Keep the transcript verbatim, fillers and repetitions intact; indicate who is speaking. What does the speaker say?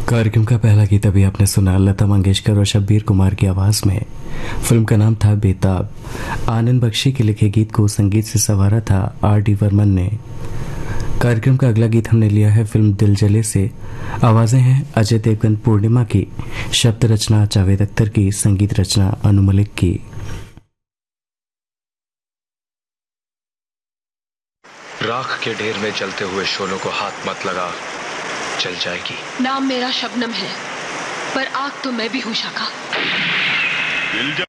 Speaker 1: कार्यक्रम का पहला गीत अभी आपने सुना लता मंगेशकर और शब्बीर कुमार की आवाज़ में। फिल्म का नाम था बेताब। आनंद बख्शी के लिखे गीत को संगीत से संवारा था आर डी बर्मन ने। कार्यक्रम का अगला गीत हमने लिया है फिल्म दिल जले से। आवाज़ें हैं अजय देवगन पूर्णिमा की, शब्द रचना जावेद अख्तर की, संगीत रचना अनु मलिक की।
Speaker 2: राख के ढेर में जलते हुए शोलों को हाथ मत लगा, चल जाएगी।
Speaker 3: नाम मेरा शबनम है, पर आग तो मैं भी हूँ शाखा।
Speaker 4: दिल